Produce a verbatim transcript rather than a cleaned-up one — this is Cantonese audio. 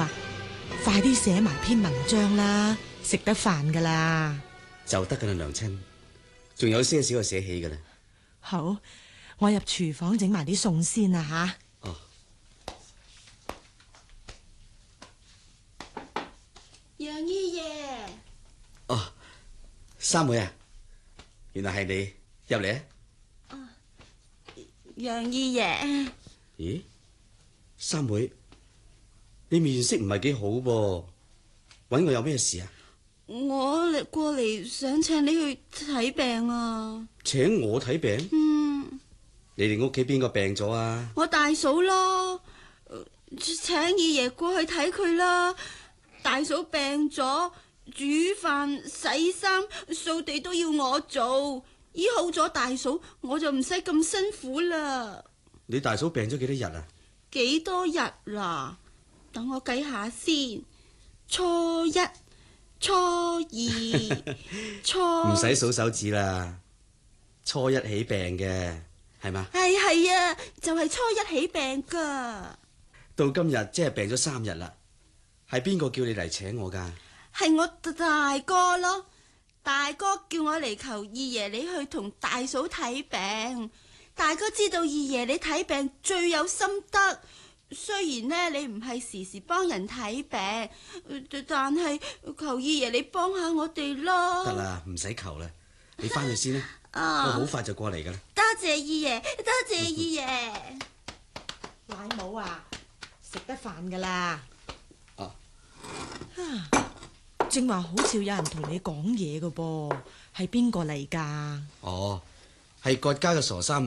啊？快啲寫埋篇文章啦，食得飯噶啦。 就得噶啦，娘親，仲有些少就寫起噶啦。 好，我入廚房整埋啲餸先啊吓。 哦， 楊姨爺。 哦，三妹啊，原來係你入嚟啊。 哦，楊姨爺。 咦，三妹，你面色唔係幾好噃，搵我有咩事啊？ 我嚟過嚟想請你去睇病啊。 請我睇病？ 嗯。 你哋屋企邊個病咗啊？ 我大嫂咯，請二爺過去睇佢啦。大嫂病咗，煮飯、洗衫、掃地都要我做。醫好咗大嫂，我就唔使咁辛苦啦。 你大嫂病咗幾多日啊？ 幾多日啦？等我計下先。初一、初二、初…… 唔使數手指啦。初一起病嘅係嘛？ 係係啊，就係初一起病噶。 到今日即係病咗三日啦。係邊個叫你嚟請我噶？ 係我大哥咯。大哥叫我嚟求二爺你去同大嫂睇病。大哥知道二爺你睇病最有心得，雖然呢，你唔係時時幫人睇病，但係求二爺你幫下我哋咯。 得啦，唔使求啦，你翻去先啦。 啊、 我好快就過嚟噶啦。 多謝二爺，多謝二爺。 奶母啊，食得飯噶啦。 哦、 啊，正話好似有人同你講嘢噶噃，係邊個嚟噶？ 哦，係郭家嘅傻三妹。